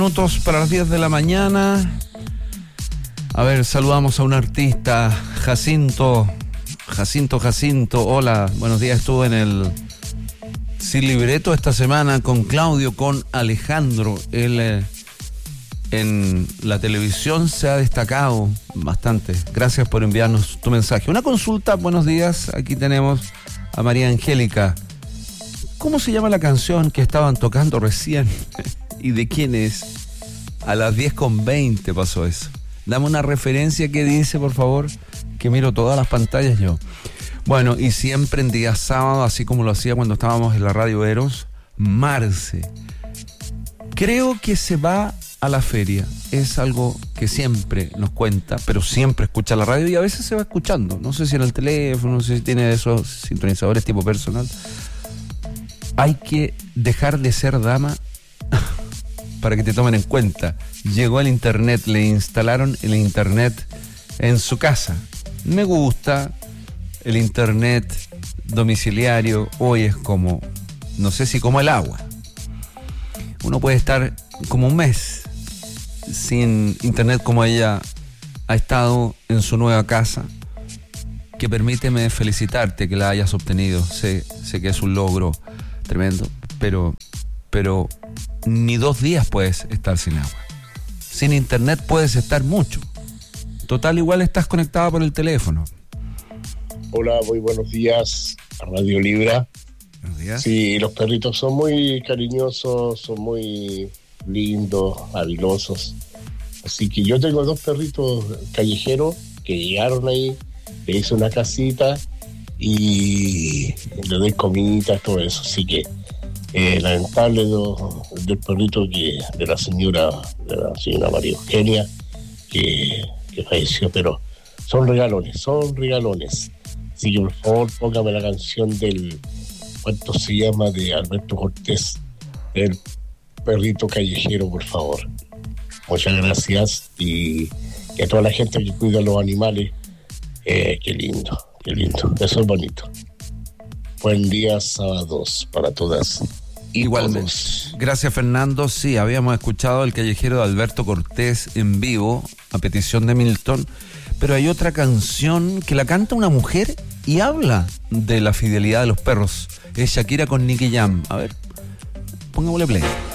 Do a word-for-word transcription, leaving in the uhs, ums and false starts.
Minutos para las diez de la mañana. A ver, saludamos a un artista, Jacinto. Jacinto, Jacinto, hola, buenos días. Estuve en el Sin Libreto esta semana con Claudio, con Alejandro. Él eh, en la televisión se ha destacado bastante. Gracias por enviarnos tu mensaje. Una consulta, buenos días. Aquí tenemos a María Angélica. ¿Cómo se llama la canción que estaban tocando recién? ¿Y de quién es? A las diez con veinte pasó eso. Dame una referencia que dice, por favor, que miro todas las pantallas yo. Bueno, y siempre en día sábado, así como lo hacía cuando estábamos en la Radio Eros, Marce. Creo que se va a la feria. Es algo que siempre nos cuenta, pero siempre escucha la radio y a veces se va escuchando. No sé si en el teléfono, no sé si tiene esos sintonizadores tipo personal. Hay que dejar de ser dama para que te tomen en cuenta. Llegó el internet, le instalaron el internet en su casa. Me gusta el internet domiciliario. Hoy es como, no sé si como el agua. Uno puede estar como un mes sin internet como ella ha estado en su nueva casa, que permíteme felicitarte que la hayas obtenido. Sé, sé que es un logro tremendo, pero, pero ni dos días puedes estar sin agua. Sin internet puedes estar mucho. Total, igual estás conectada por el teléfono. Hola, muy buenos días a Radio Libra. Buenos días. Sí, los perritos son muy cariñosos, son muy lindos, habilosos. Así que yo tengo dos perritos callejeros que llegaron ahí, le hice una casita y le doy comida, todo eso. Así que eh, lamentable do, del perrito que de la señora de la señora María Eugenia que, que falleció, pero son regalones, son regalones. Así que por favor póngame la canción del, ¿cuánto se llama? De Alberto Cortés, el perrito callejero, por favor. Muchas gracias y, y a toda la gente que cuida a los animales, eh, qué lindo, qué lindo, eso es bonito. Buen día, sábados para todas. Igualmente. Todos. Gracias, Fernando. Sí, habíamos escuchado El Callejero de Alberto Cortés en vivo, a petición de Milton, pero hay otra canción que la canta una mujer y habla de la fidelidad de los perros. Es Shakira con Nicky Jam. A ver, pongámosle play.